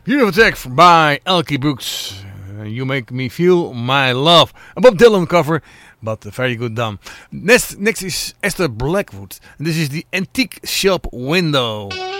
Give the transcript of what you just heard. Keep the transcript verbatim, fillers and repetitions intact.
Beautiful track by Elkie Brooks. Uh, you Make Me Feel My Love. A Bob Dylan cover, but very good done. Next, next is Esther Blackwood. This is the Antique Shop Window.